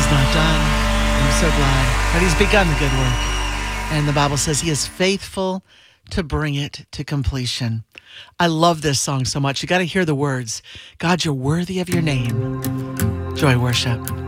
not done. I'm so glad that he's begun the good work. And the Bible says he is faithful to bring it to completion. I love this song so much. You got to hear the words. God, you're worthy of your name. Joy worship.